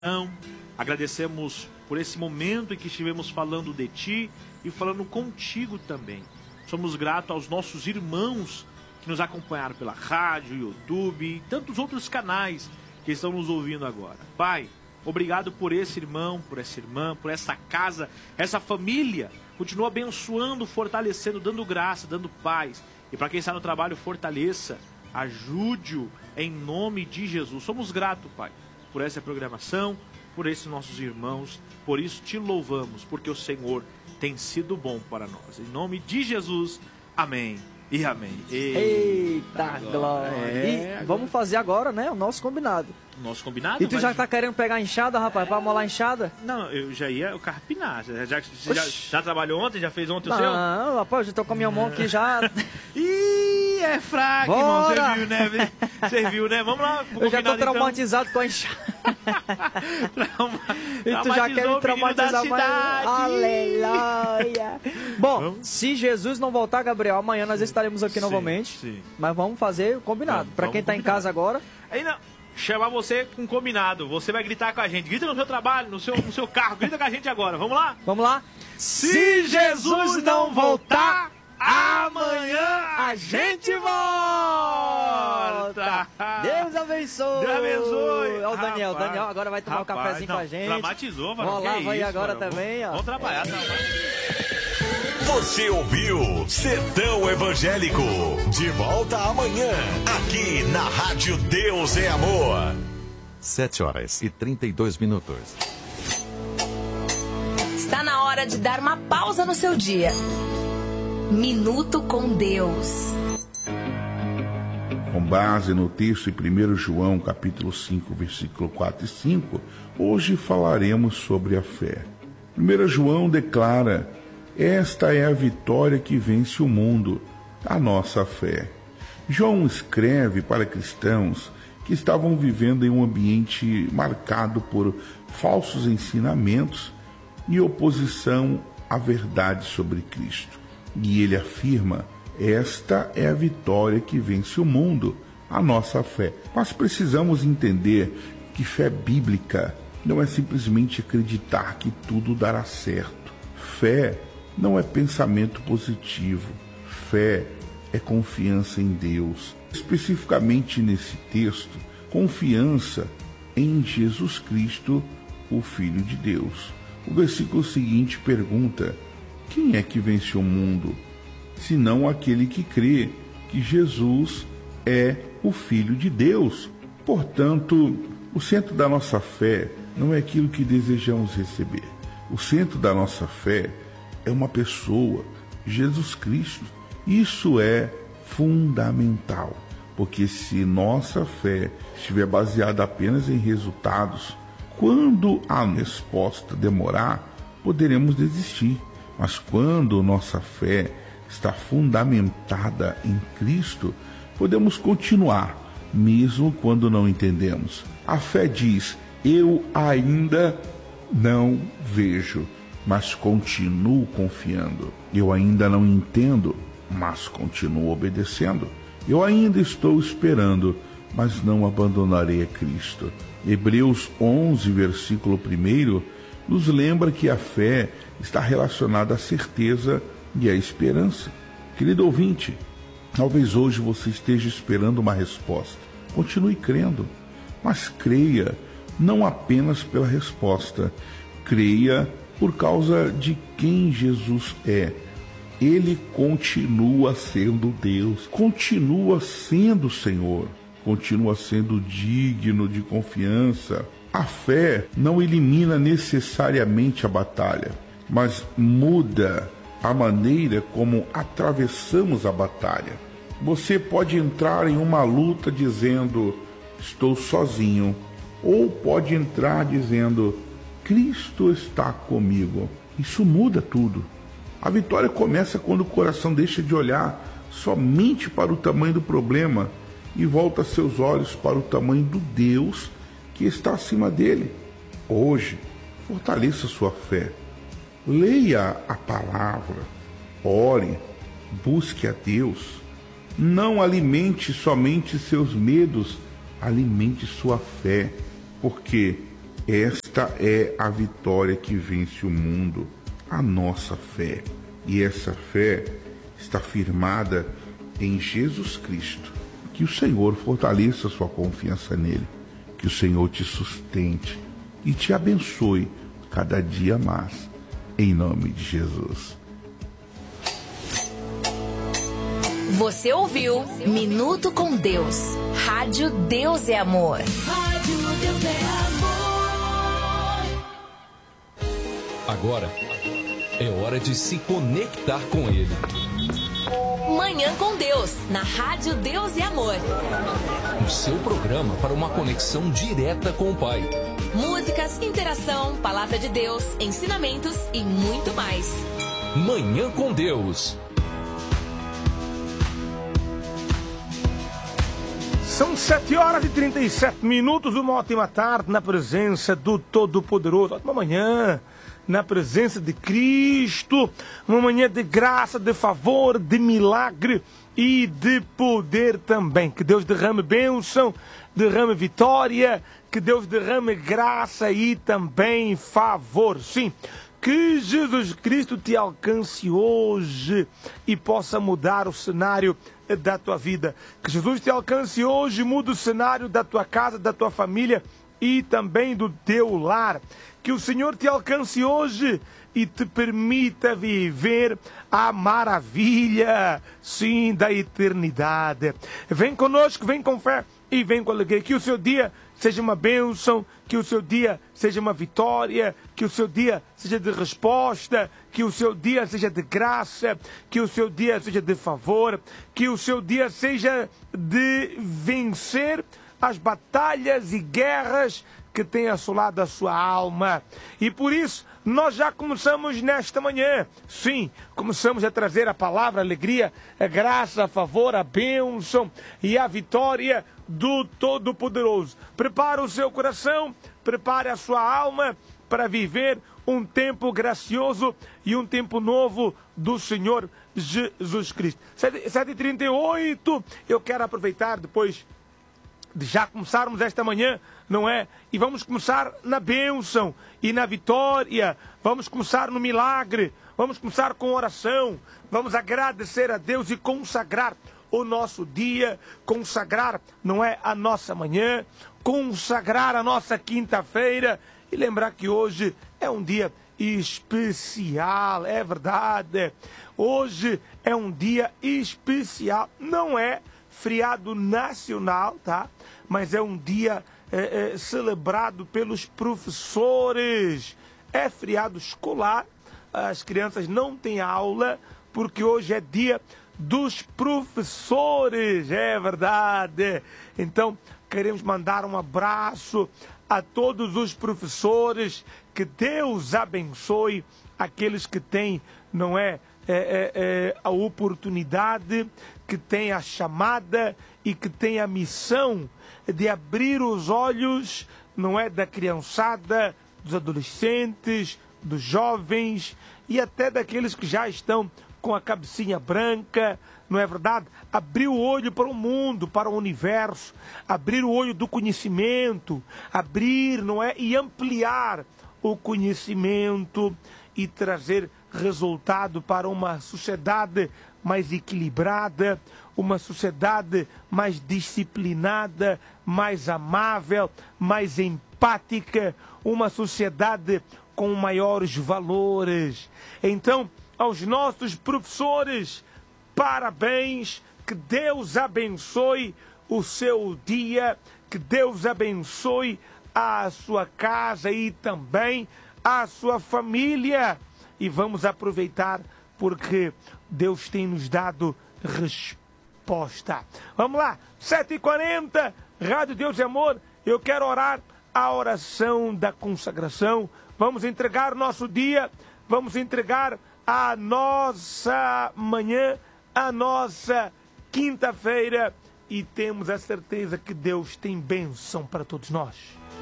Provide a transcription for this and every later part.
Agradecemos por esse momento em que estivemos falando de Ti e falando contigo também. Somos gratos aos nossos irmãos que nos acompanharam pela rádio, YouTube e tantos outros canais que estão nos ouvindo agora. Pai, obrigado por esse irmão, por essa irmã, por essa casa, essa família. Continua abençoando, fortalecendo, dando graça, dando paz. E para quem está no trabalho, fortaleça, ajude-o em nome de Jesus. Somos gratos, Pai, por essa programação, por esses nossos irmãos. Por isso te louvamos, porque o Senhor tem sido bom para nós. Em nome de Jesus, amém e amém. Eita glória! E vamos fazer agora, né, o nosso combinado. Nosso combinado? E tu já tá querendo pegar a enxada, rapaz, pra molar a enxada? Não, eu já ia carpinar. Já trabalhou ontem? Já fez ontem o seu? Não, rapaz, eu já tô com a minha mão aqui já. Ih, é fraco, irmão. Você viu, né? Você viu, né? Vamos lá. Eu já tô traumatizado então com a enxada. E tu já quer me traumatizar mais? Aleluia! Bom, se Jesus não voltar, Gabriel, amanhã nós estaremos aqui novamente. Sim. Mas vamos fazer o combinado. Pra quem tá em casa agora... Aí não... Chamar você com combinado. Você vai gritar com a gente. Grita no seu trabalho, no seu carro. Grita com a gente agora. Vamos lá? Vamos lá. Se Jesus não voltar, amanhã a gente volta. Deus abençoe. Deus abençoe. Olha o Daniel. Daniel agora vai tomar um cafezinho com a gente. Dramatizou, mano. Vamos lá, vai agora também. Vamos trabalhar. Você ouviu Sertão Evangélico. De volta amanhã, aqui na Rádio Deus é Amor. 7h32. Está na hora de dar uma pausa no seu dia. Minuto com Deus. Com base no texto em 1 João, capítulo 5, versículo 4 e 5, hoje falaremos sobre a fé. 1 João declara: esta é a vitória que vence o mundo, a nossa fé. João escreve para cristãos que estavam vivendo em um ambiente marcado por falsos ensinamentos e oposição à verdade sobre Cristo. E ele afirma: esta é a vitória que vence o mundo, a nossa fé. Mas precisamos entender que fé bíblica não é simplesmente acreditar que tudo dará certo. Fé não é pensamento positivo. Fé é confiança em Deus. Especificamente nesse texto, confiança em Jesus Cristo, o Filho de Deus. O versículo seguinte pergunta: quem é que vence o mundo, senão aquele que crê que Jesus é o Filho de Deus? Portanto, o centro da nossa fé não é aquilo que desejamos receber. O centro da nossa fé é uma pessoa, Jesus Cristo. Isso é fundamental, porque se nossa fé estiver baseada apenas em resultados, quando a resposta demorar, poderemos desistir. Mas quando nossa fé está fundamentada em Cristo, podemos continuar, mesmo quando não entendemos. A fé diz: eu ainda não vejo, mas continuo confiando. Eu ainda não entendo, mas continuo obedecendo. Eu ainda estou esperando, mas não abandonarei a Cristo. Hebreus 11, versículo 1, nos lembra que a fé está relacionada à certeza e à esperança. Querido ouvinte, talvez hoje você esteja esperando uma resposta. Continue crendo, mas creia não apenas pela resposta, creia por causa de quem Jesus é. Ele continua sendo Deus, continua sendo Senhor, continua sendo digno de confiança. A fé não elimina necessariamente a batalha, mas muda a maneira como atravessamos a batalha. Você pode entrar em uma luta dizendo: estou sozinho, ou pode entrar dizendo: Cristo está comigo. Isso muda tudo. A vitória começa quando o coração deixa de olhar somente para o tamanho do problema e volta seus olhos para o tamanho do Deus que está acima dele. Hoje, fortaleça sua fé. Leia a palavra, ore, busque a Deus. Não alimente somente seus medos, alimente sua fé, porque Esta é a vitória que vence o mundo, a nossa fé. E essa fé está firmada em Jesus Cristo. Que o Senhor fortaleça sua confiança nele. Que o Senhor te sustente e te abençoe cada dia mais. Em nome de Jesus. Você ouviu Minuto com Deus. Rádio Deus é Amor. Rádio Deus é Amor. Agora é hora de se conectar com Ele. Manhã com Deus, na Rádio Deus é Amor. O seu programa para uma conexão direta com o Pai. Músicas, interação, palavra de Deus, ensinamentos e muito mais. Manhã com Deus. São 7h37, uma ótima tarde na presença do Todo-Poderoso. Ótima manhã na presença de Cristo, uma manhã de graça, de favor, de milagre e de poder também. Que Deus derrame bênção, derrame vitória, que Deus derrame graça e também favor. Sim, que Jesus Cristo te alcance hoje e possa mudar o cenário da tua vida. Que Jesus te alcance hoje, muda o cenário da tua casa, da tua família e também do teu lar. Que o Senhor te alcance hoje e te permita viver a maravilha, sim, da eternidade. Vem conosco, vem com fé e vem com alegria. Que o seu dia seja uma bênção, que o seu dia seja uma vitória, que o seu dia seja de resposta, que o seu dia seja de graça, que o seu dia seja de favor, que o seu dia seja de vencer as batalhas e guerras que têm assolado a sua alma. E por isso, nós já começamos nesta manhã. Sim, começamos a trazer a palavra, a alegria, a graça, a favor, a bênção e a vitória do Todo-Poderoso. Prepare o seu coração, prepare a sua alma para viver um tempo gracioso e um tempo novo do Senhor Jesus Cristo. 7h38, eu quero aproveitar depois de já começarmos esta manhã, não é? E vamos começar na bênção e na vitória, vamos começar no milagre, vamos começar com oração, vamos agradecer a Deus e consagrar o nosso dia, consagrar, não é, a nossa manhã, consagrar a nossa quinta-feira e lembrar que hoje é um dia especial, é verdade. Hoje é um dia especial, não é feriado nacional, tá? Mas é um dia celebrado pelos professores. É feriado escolar, as crianças não têm aula, porque hoje é dia dos professores, é verdade. Então, queremos mandar um abraço a todos os professores, que Deus abençoe aqueles que têm, não é, a oportunidade, que têm a chamada e que têm a missão de abrir os olhos, não é, da criançada, dos adolescentes, dos jovens e até daqueles que já estão com a cabecinha branca, não é verdade? Abrir o olho para o mundo, para o universo, abrir o olho do conhecimento, abrir, não é? E ampliar o conhecimento e trazer resultado para uma sociedade mais equilibrada, uma sociedade mais disciplinada, mais amável, mais empática, uma sociedade com maiores valores. Então, aos nossos professores, parabéns, que Deus abençoe o seu dia, que Deus abençoe a sua casa e também a sua família. E vamos aproveitar porque Deus tem nos dado resposta. Vamos lá, 7h40, Rádio Deus é Amor. Eu quero orar a oração da consagração. Vamos entregar nosso dia, vamos entregar a nossa manhã, a nossa quinta-feira, e temos a certeza que Deus tem bênção para todos nós.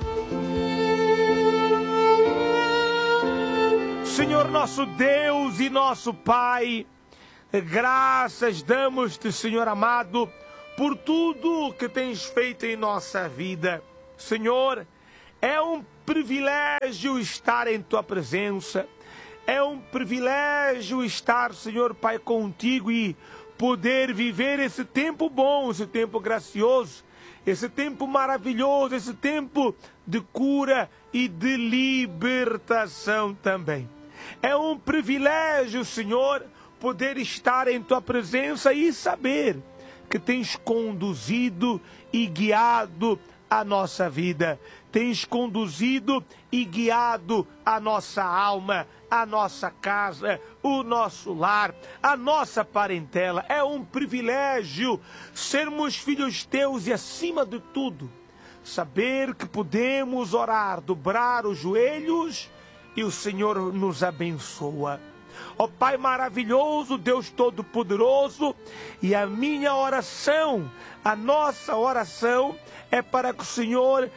Senhor nosso Deus e nosso Pai, graças damos-te, Senhor amado, por tudo que tens feito em nossa vida. Senhor, é um privilégio estar em tua presença. É um privilégio estar, Senhor Pai, contigo e poder viver esse tempo bom, esse tempo gracioso, esse tempo maravilhoso, esse tempo de cura e de libertação também. É um privilégio, Senhor, poder estar em tua presença e saber que tens conduzido e guiado a nossa vida, tens conduzido e guiado a nossa alma, a nossa casa, o nosso lar, a nossa parentela. É um privilégio sermos filhos teus e, acima de tudo, saber que podemos orar, dobrar os joelhos e o Senhor nos abençoa. Ó Pai maravilhoso, Deus Todo-Poderoso, e a minha oração, a nossa oração, é para que o Senhor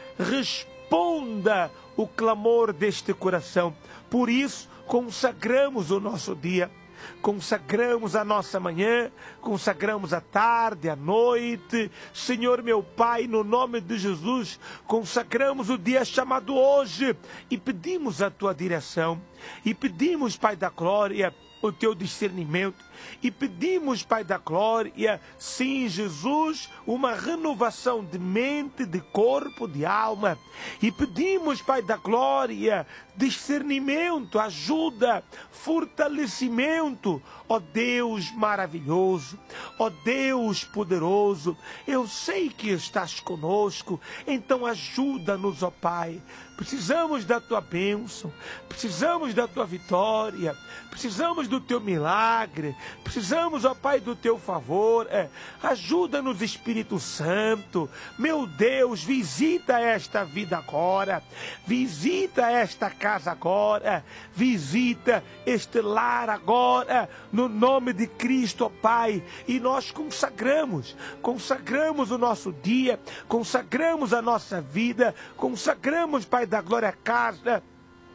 responda o clamor deste coração. Por isso, consagramos o nosso dia, consagramos a nossa manhã, consagramos a tarde, a noite. Senhor meu Pai, no nome de Jesus, consagramos o dia chamado hoje e pedimos a tua direção. E pedimos, Pai da glória, o teu discernimento. E pedimos, Pai da glória, sim, Jesus, uma renovação de mente, de corpo, de alma. E pedimos, Pai da glória, discernimento, ajuda, fortalecimento. Ó Deus maravilhoso, ó Deus poderoso, eu sei que estás conosco, então ajuda-nos, ó Pai. Precisamos da tua bênção, precisamos da tua vitória, precisamos do teu milagre, precisamos, ó Pai, do teu favor. Ajuda-nos, Espírito Santo. Meu Deus, visita esta vida agora, visita esta casa agora, visita este lar agora, no nome de Cristo, ó Pai. E nós consagramos o nosso dia, consagramos a nossa vida, consagramos, Pai da glória, a casa,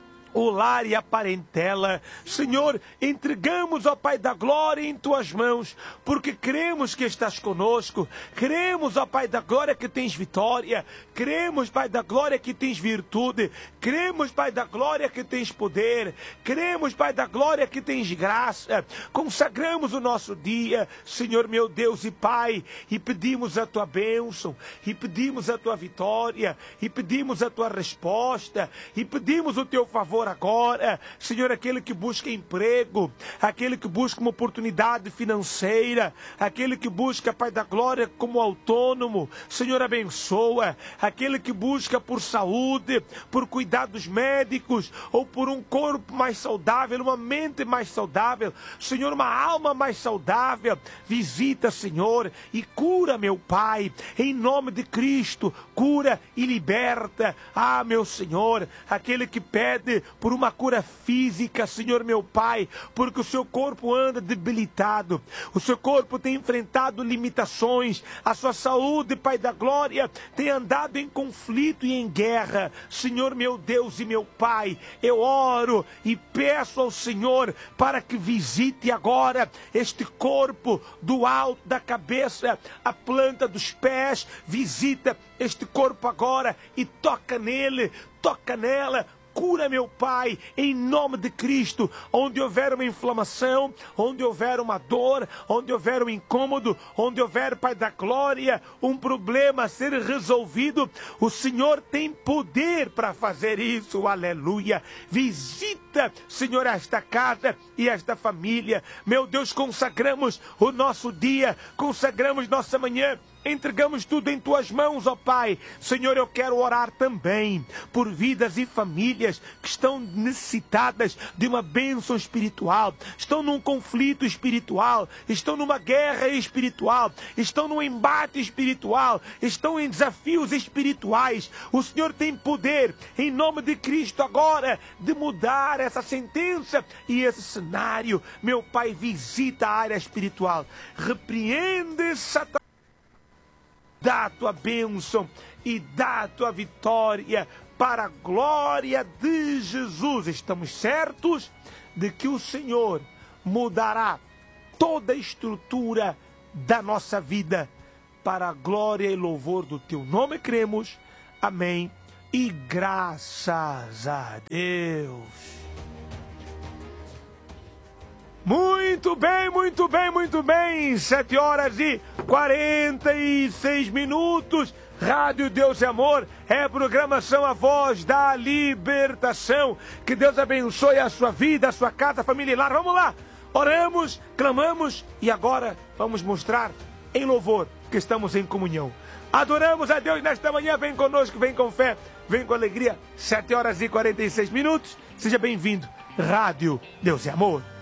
o lar e a parentela. Senhor, entregamos, ó Pai da glória, em tuas mãos, porque cremos que estás conosco, cremos, ó Pai da glória, que tens vitória, cremos, Pai da glória, que tens virtude, cremos, Pai da glória, que tens poder, cremos, Pai da glória, que tens graça. Consagramos o nosso dia, Senhor meu Deus e Pai, e pedimos a tua bênção, e pedimos a tua vitória, e pedimos a tua resposta, e pedimos o teu favor agora, Senhor, aquele que busca emprego, aquele que busca uma oportunidade financeira, aquele que busca, Pai da glória, como autônomo, Senhor, abençoa, aquele que busca por saúde, por cuidados médicos, ou por um corpo mais saudável, uma mente mais saudável, Senhor, uma alma mais saudável, visita, Senhor, e cura, meu Pai, em nome de Cristo, cura e liberta. Ah, meu Senhor, aquele que pede por uma cura física, Senhor meu Pai, porque o seu corpo anda debilitado, o seu corpo tem enfrentado limitações, a sua saúde, Pai da glória, tem andado em conflito e em guerra. Senhor meu Deus e meu Pai, eu oro e peço ao Senhor para que visite agora este corpo, do alto da cabeça à planta dos pés, visita este corpo agora e toca nele, toca nela. Cura, meu Pai, em nome de Cristo, onde houver uma inflamação, onde houver uma dor, onde houver um incômodo, onde houver, Pai da glória, um problema a ser resolvido, o Senhor tem poder para fazer isso, aleluia. Visita, Senhor, esta casa e esta família. Meu Deus, consagramos o nosso dia, consagramos nossa manhã, entregamos tudo em tuas mãos, ó Pai. Senhor, eu quero orar também por vidas e famílias que estão necessitadas de uma bênção espiritual, estão num conflito espiritual, estão numa guerra espiritual, estão num embate espiritual, estão em desafios espirituais. O Senhor tem poder, em nome de Cristo agora, de mudar essa sentença e esse cenário. Meu Pai, visita a área espiritual, repreende Satanás, dá a tua bênção e dá a tua vitória para a glória de Jesus. Estamos certos de que o Senhor mudará toda a estrutura da nossa vida para a glória e louvor do teu nome. Cremos. Amém e graças a Deus. Muito bem, muito bem, muito bem. 7h46. Rádio Deus é Amor, é programação A Voz da Libertação. Que Deus abençoe a sua vida, a sua casa, a família e lar. Vamos lá, oramos, clamamos e agora vamos mostrar em louvor que estamos em comunhão. Adoramos a Deus nesta manhã, vem conosco, vem com fé, vem com alegria. 7h46. Seja bem-vindo, Rádio Deus é Amor.